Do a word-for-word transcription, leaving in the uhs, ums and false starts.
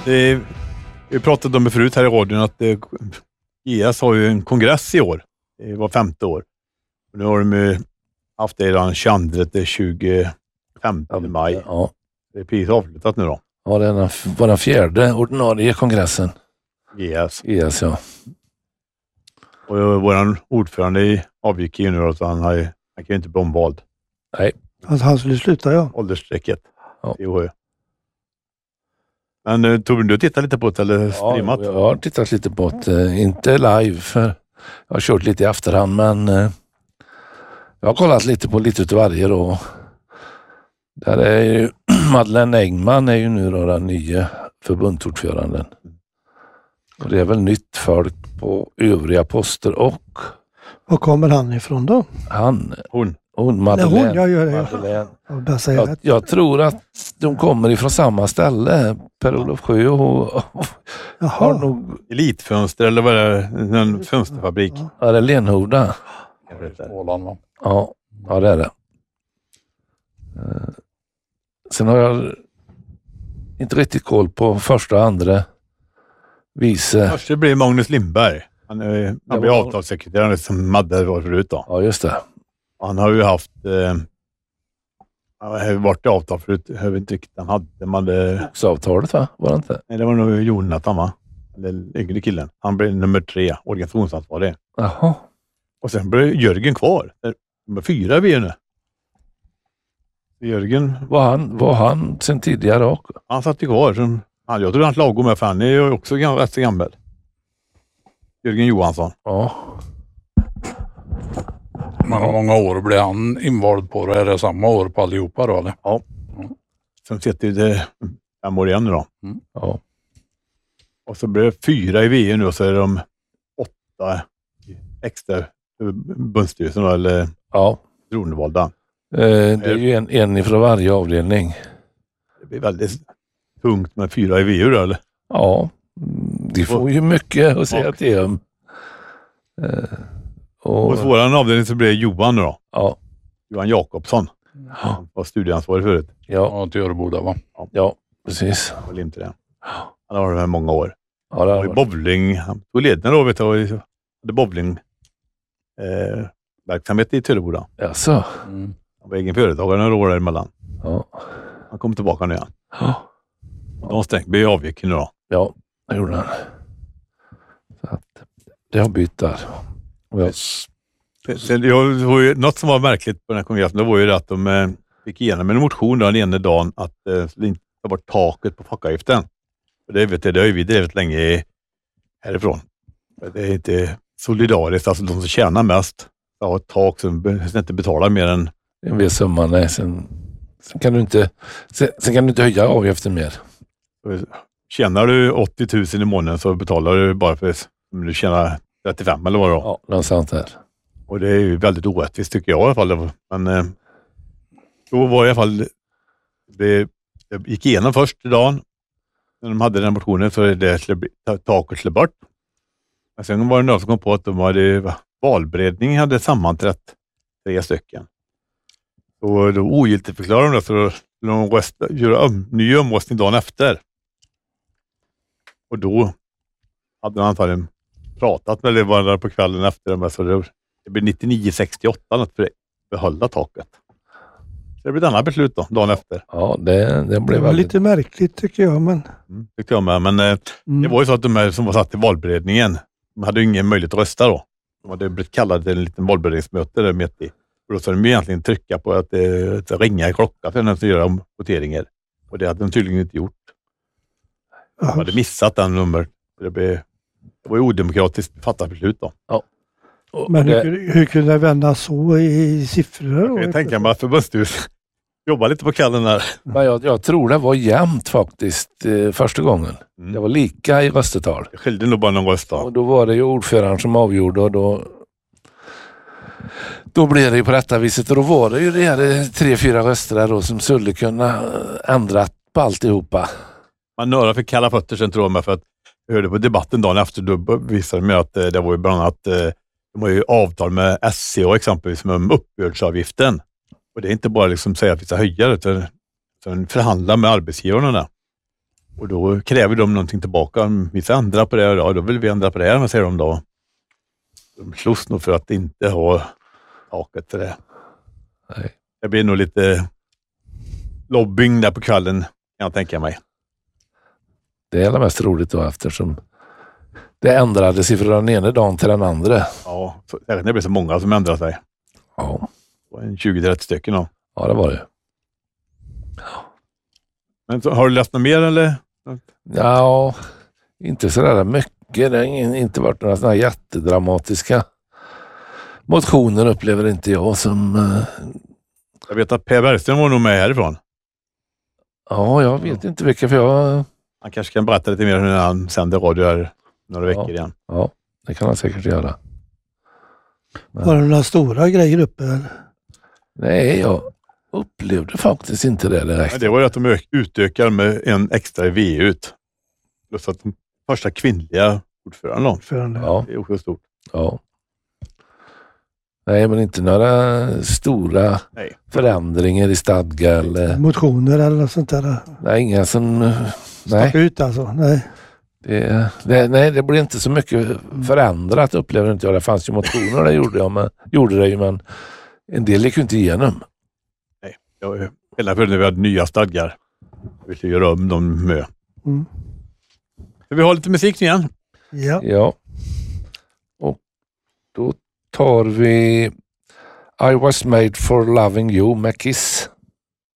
Det, vi pratade om det förut här i radion att det, G S har ju en kongress i år. Det var femte år. Och nu har de ju haft det den tjugoandra till tjugofemte maj. Ja. Det är precis avslutat nu då. Ja, det var den fjärde ordinarie kongressen. G S. G S, ja. Och vår ordförande avgick ju nu då, så han, har ju, han kan ju inte bli omvald. Nej. Alltså han skulle sluta, ja. Åldersstrecket. Ja. Men uh, Torbjörn, du tittar lite på det eller streamat? Ja, jag har tittat lite på det. Uh, inte live, för jag har kört lite i efterhand, men uh, jag har kollat lite på lite utav varje då. Där är ju Madeleine Engman är ju nu då den nya förbundsordföranden. Och det är väl nytt folk på övriga poster och... Var kommer han ifrån då? Han. Hon. Hon, Madeleine. Nej, hon, jag gör det. Madeleine. Jag, bara säga jag, jag tror att de kommer ifrån samma ställe. Per-Olof Sjö och, och har nog... Elitfönster eller vad är det? En fönsterfabrik. Ja, det är Lenhovda. Åland, va? Ja, ja, det är det. Sen har jag inte riktigt koll på första och andra vice. Först blir Magnus Lindberg. Han, är, han blir avtalssekreterare som Madde var förut då. Ja, just det. Han har ju haft eh, han har varit i avtal förut. Jag vet inte riktigt han hade. Man hade så avtalet, va? Var det inte? Nej, det var nog Jonathan, va? Eller yngre killen. Han blev nummer tre, organisationsansvarig. Jaha. Och sen blev Jörgen kvar. Nummer fyra är vi nu. Jörgen. Var han, var han sen tidigare också? Han satt ju kvar. Som, han, jag tror han lagom med, för han är ju också rätt så gammal. Jörgen Johansson. Ja. Men hur många år blev han invald på? Är det samma år på allihopa då, eller? Ja. Mm. Sen sitter det fem år igen nu då. Mm. Ja. Och så blir det fyra i V U nu och så är de åtta extra bundsstyrelsen då, eller ja. Förtroendevalda. Eh, det är ju en, en ifrån varje avdelning. Det blir väldigt tungt med fyra i V U då, eller? Ja, de får ju mycket att säga till om. Eh, och och hos våran avdelning så blir det Johan nu då. Ja. Johan Jakobsson. Han var studieansvarig förut. Ja, ja till Öreborda, va? Ja, ja precis. Jag vill inte det. Han har varit med många år. Ja, det har varit. Bowling. Han tog ledningen då, vet du. Och hade bowling eh, verksamhet i Töreboda. Jaså? Mm. Han var egen företagare några år däremellan. Ja. Han kom tillbaka nu igen. Ja. Och de stängde avgick nu då. Ja, det gjorde han. Så att det har bytt där. Jag... Sen, jag, var ju, något som var märkligt på den här kongressen, det var ju att de eh, fick igenom en motion då, den ena dagen att eh, inte ta bort taket på fackavgiften. Det, vet jag, det har ju vi drivit länge härifrån. Det är inte solidariskt, alltså de som tjänar mest har ett tak som inte betalar mer än en viss summa. Nej, sen, sen, kan du inte, sen, sen kan du inte höja avgiften mer. Tjänar du åttio tusen i månaden så betalar du bara för om du tjänar trettiofem eller vad då. Ja, det är sant här. Och det är ju väldigt orättvist tycker jag i alla fall. Men eh, då var det i alla fall det, det gick igenom först idag när de hade den motionen så det taket skulle bort. Men sen var det några som kom på att de hade valberedning hade sammanträtt tre stycken. Och då ogiltigt förklarade de det så de rösta, göra om, ny omröstning dagen efter. Och då hade man antagligen pratat med varandra på kvällen efter dem så det, det blir nittionio sextioåtta något för att behålla taket. Så det blir ett annat beslut då, dagen efter. Ja, det, det blev det var väldigt... lite märkligt tycker jag. Men, mm, tyckte jag med. Men eh, mm. det var ju så att de här som var satt i valberedningen, de hade ju ingen möjlighet att rösta då. De hade blivit kallade till en liten valberedningsmöte där mitt i. Och då ska de egentligen trycka på att det eh, ringa i klockan för att göra om voteringar. Och det hade de tydligen inte gjort. De hade missat den nummer. Det, blev, det var ju odemokratiskt fattat beslut då. Ja. Men hur, det, hur kunde det vända så i siffror? Jag kan tänka mig att förbundsstyrelsen jobbar lite på kvällen där. Men jag, jag tror det var jämnt faktiskt eh, första gången. Mm. Det var lika i röstetal. Det skilde nog bara någon röst då. Och då var det ju ordföranden som avgjorde och då då blev det ju på detta viset och då var det ju det här tre, fyra röster där då som skulle kunna ändra på alltihopa. Man några fick kalla fötter sen tror jag med för att jag hörde på debatten dagen efter då visade de att det var ju bland annat de har ju avtal med S C A exempelvis med uppbördsavgiften. Och det är inte bara liksom säga att vi ska höja det utan förhandla med arbetsgivarna där. Och då kräver de någonting tillbaka. Vissa ändrar på det, ja, då vill vi ändra på det här, men säger de då. De slåss nog för att inte ha taket för det. Nej. Det blir nog lite lobbying där på kvällen, kan jag tänka mig. Det är allra mest roligt då eftersom det ändrades ifrån den ena dagen till den andra. Ja, så, det blir så många som ändrar sig. Ja, Det var en tjugo till trettio stycken då. ja det var det. Men så, har du läst något mer eller? Ja, inte så där mycket. Det har ingen, inte varit några sådana jättedramatiska motioner upplever inte jag som... Uh... Jag vet att Per Bergström var nog med härifrån. Ja, jag vet inte vilka för jag... Han kanske kan berätta lite mer när han sänder radio här några ja. veckor igen. Ja, det kan han säkert göra. Men... Var det några stora grejer uppe? Eller? Nej, jag upplevde faktiskt inte det direkt. Ja, det var ju att de utökar med en extra i V ut. Plus att de första kvinnliga ordförande. ordförande. Ja. Det är också stort. Ja. Nej, men inte några stora Nej. förändringar i stadga eller... Motioner eller något sånt där. Nej, inga som... Nej. Stack ut alltså, nej. Det, det, nej, det blir inte så mycket förändrat upplever inte jag. Det fanns ju motioner, det gjorde jag, men, gjorde det ju, men en del gick ju inte igenom. Nej, jag, hela tiden vi hade nya stadgar. Vi vill göra om dem med. Mm. Så vi har lite musik igen. Ja. Ja. Och då tar vi I was made for loving you med Kiss.